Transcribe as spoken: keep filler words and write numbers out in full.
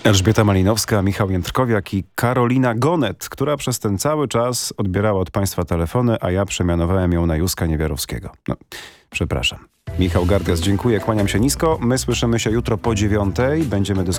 Elżbieta Malinowska, Michał Jędrkowiak i Karolina Gonet, która przez ten cały czas odbierała od państwa telefony, a ja przemianowałem ją na Józka Niewiarowskiego. No, przepraszam. Michał Gardias, dziękuję, kłaniam się nisko. My słyszymy się jutro po dziewiątej. Będziemy dyskutować